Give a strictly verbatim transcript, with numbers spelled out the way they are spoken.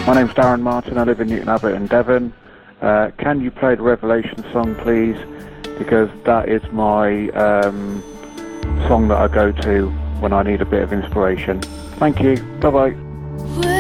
My name's Darren Martin, I live in Newton Abbot in Devon. Uh, can you play the Revelation song, please? Because that is my um, song that I go to when I need a bit of inspiration. Thank you, bye-bye.